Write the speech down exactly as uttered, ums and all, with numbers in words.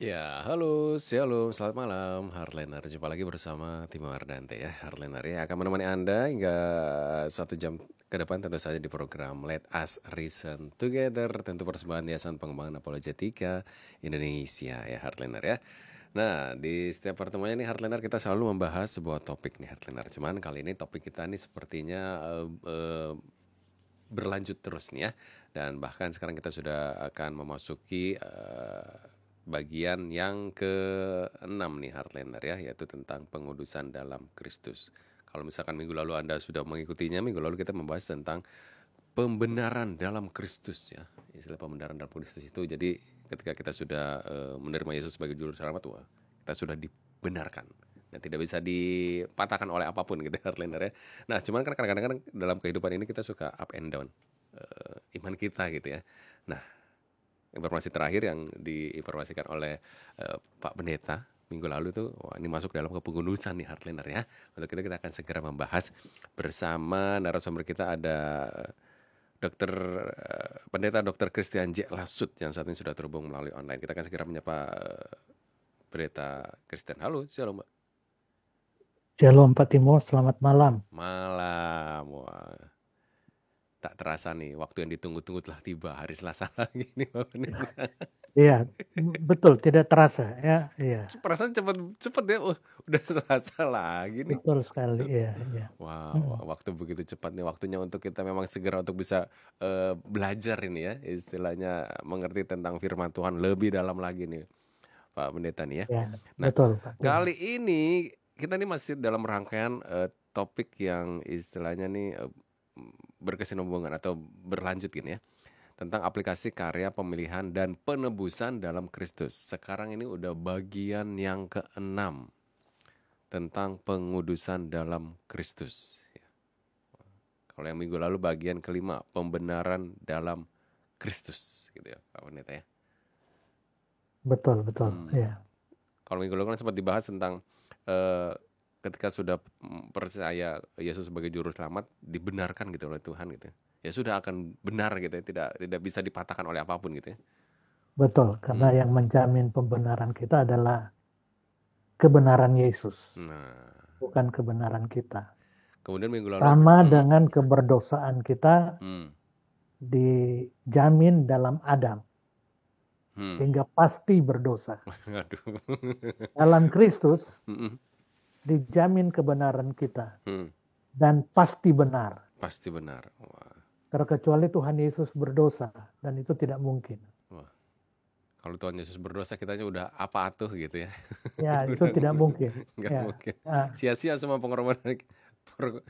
Ya, halo, shalom, selamat malam, Hardliner. Jumpa lagi bersama Timo Ardante ya, Hardliner ya akan menemani Anda hingga satu jam ke depan tentu saja di program Let Us Reason Together, tentu persembahan Yayasan Pengembangan Apologetika Indonesia ya, Hardliner ya. Nah, di setiap pertemuan ini Hardliner kita selalu membahas sebuah topik nih Hardliner. Cuman kali ini topik kita nih sepertinya eh, eh, berlanjut terus nih ya. Dan bahkan sekarang kita sudah akan memasuki eh, bagian yang keenam nih Hardliner ya, yaitu tentang pengudusan dalam Kristus. Kalau misalkan minggu lalu Anda sudah mengikutinya, minggu lalu kita membahas tentang pembenaran dalam Kristus ya. Istilah pembenaran dalam Kristus itu jadi ketika kita sudah uh, menerima Yesus sebagai juru selamat, wah, kita sudah dibenarkan dan tidak bisa dipatahkan oleh apapun gitu Hardliner ya. Nah, cuman kan kadang-kadang dalam kehidupan ini kita suka up and down uh, iman kita gitu ya. Nah, informasi terakhir yang diinformasikan oleh uh, Pak Pendeta minggu lalu tuh, wah, ini masuk dalam kepengudusan nih Hardliner ya. Untuk itu kita akan segera membahas bersama narasumber kita ada Dokter uh, Pendeta Dokter Christian J. Lasut yang saat ini sudah terhubung melalui online. Kita akan segera menyapa uh, Pendeta Christian. Halo, shalom Mbak. Shalom Pak Timo, selamat malam. Malam, wah. Tak terasa nih, waktu yang ditunggu-tunggu telah tiba, hari Selasa lagi nih Pak Pendeta. Iya, betul, tidak terasa ya. Iya. Perasaan cepet cepet ya, uh, udah Selasa lagi nih. Betul sekali, iya. iya. Wow, Hmm. waktu begitu cepat nih, waktunya untuk kita memang segera untuk bisa uh, belajar ini ya, istilahnya mengerti tentang firman Tuhan lebih dalam lagi nih Pak Pendeta nih ya. Ya, Nah, betul Pak. kali ini kita nih masih dalam rangkaian uh, topik yang istilahnya nih uh, berkesinambungan atau berlanjut gini ya, tentang aplikasi karya pemilihan dan penebusan dalam Kristus. Sekarang ini udah bagian yang keenam tentang pengudusan dalam Kristus. Kalau yang minggu lalu bagian kelima, pembenaran dalam Kristus, gitu ya Pak Pendeta ya. Betul, betul, Hmm. ya. Kalau minggu lalu kan sempat dibahas tentang uh, ketika sudah percaya Yesus sebagai juru selamat, dibenarkan gitu oleh Tuhan gitu. Ya sudah akan benar gitu ya, tidak tidak bisa dipatahkan oleh apapun gitu ya. Betul, karena Hmm. yang menjamin pembenaran kita adalah kebenaran Yesus, Nah, bukan kebenaran kita. kemudian minggu lalu Sama hmm. dengan keberdosaan kita hmm. dijamin dalam Adam, Hmm. sehingga pasti berdosa. Aduh. Dalam Kristus Hmm. dijamin kebenaran kita Hmm. dan pasti benar. Pasti benar. Wah. Terkecuali Tuhan Yesus berdosa, dan itu tidak mungkin. Wah. Kalau Tuhan Yesus berdosa, kitanya udah apa atuh gitu ya. Ya, itu tidak mungkin. Nggak Ya. mungkin. Nah, Sia-sia semua pengorbanan